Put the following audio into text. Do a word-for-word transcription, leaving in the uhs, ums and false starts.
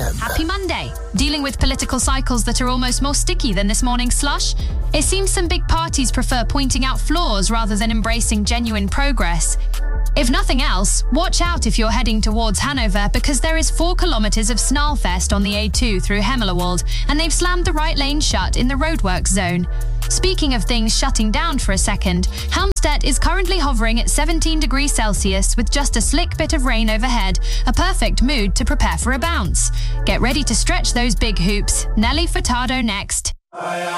Happy Monday. Dealing with political cycles that are almost more sticky than this morning's slush? It seems some big parties prefer pointing out flaws rather than embracing genuine progress. If nothing else, watch out if you're heading towards Hanover, because there is four kilometres of Snarlfest on the A two through Hemmelewald, and they've slammed the right lane shut in the roadworks zone. Speaking of things shutting down for a second, Helmstedt is currently hovering at seventeen degrees Celsius with just a slick bit of rain overhead, a perfect mood to prepare for a bounce. Get ready to stretch those big hoops. Nelly Furtado next.